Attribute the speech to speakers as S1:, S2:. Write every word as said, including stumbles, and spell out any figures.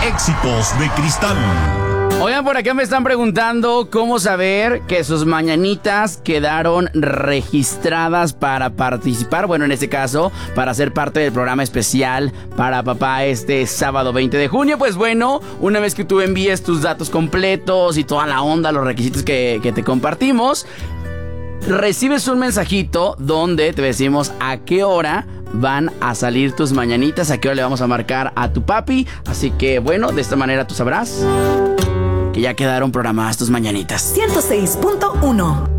S1: Éxitos de Cristal.
S2: Oigan, por acá me están preguntando cómo saber que sus mañanitas quedaron registradas para participar. Bueno, en este caso, para ser parte del programa especial para papá este sábado veinte de junio. Pues bueno, una vez que tú envíes tus datos completos y toda la onda, los requisitos que, que te compartimos, recibes un mensajito donde te decimos a qué hora van a salir tus mañanitas, a qué hora le vamos a marcar a tu papi. Así que bueno, de esta manera tú sabrás que ya quedaron programadas tus mañanitas.
S3: ciento seis punto uno